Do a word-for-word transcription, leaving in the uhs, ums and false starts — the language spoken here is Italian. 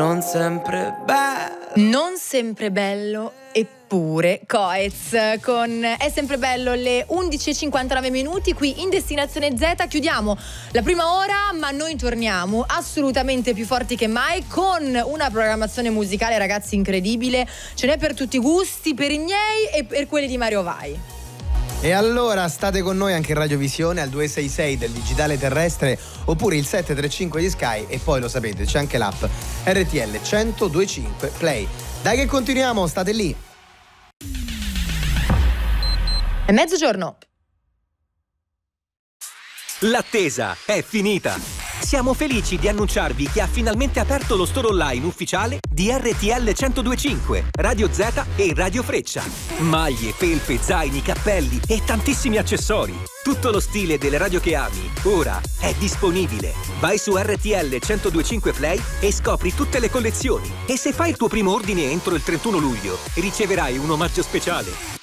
non sempre bello. Non sempre bello, eppure Coez con È sempre bello alle undici e cinquantanove minuti qui in Destinazione Z. Chiudiamo la prima ora, ma noi torniamo assolutamente più forti che mai con una programmazione musicale, ragazzi, incredibile. Ce n'è per tutti i gusti, per i miei e per quelli di Mario Vai. E allora state con noi anche in radiovisione al due sei sei del digitale terrestre oppure il sette tre cinque di Sky, e poi lo sapete c'è anche l'app R T L centodue e cinque Play. Dai che continuiamo, state lì. È mezzogiorno. L'attesa è finita. Siamo felici di annunciarvi che ha finalmente aperto lo store online ufficiale di R T L centodue e cinque, Radio Z e Radio Freccia. Maglie, felpe, zaini, cappelli e tantissimi accessori. Tutto lo stile delle radio che ami, ora è disponibile. Vai su R T L centodue e cinque Play e scopri tutte le collezioni. E se fai il tuo primo ordine entro il trentuno luglio, riceverai un omaggio speciale.